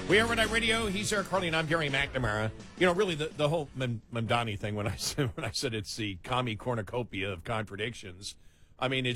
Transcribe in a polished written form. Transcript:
We are Red Eye Radio. He's Eric Harley, and I'm Gary McNamara. You know, really, the whole Mamdani thing, when I said it's the commie cornucopia of contradictions, I mean,